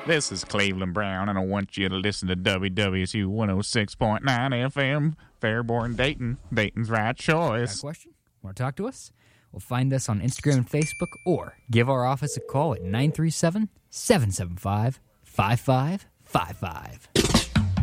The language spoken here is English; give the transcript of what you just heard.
This is Cleveland Brown, and I want you to listen to WWSU 106.9 FM, Fairborn, Dayton. Dayton's right choice. Got a question? Want to talk to us? Well, find us on Instagram and Facebook, or give our office a call at 937-775-5555.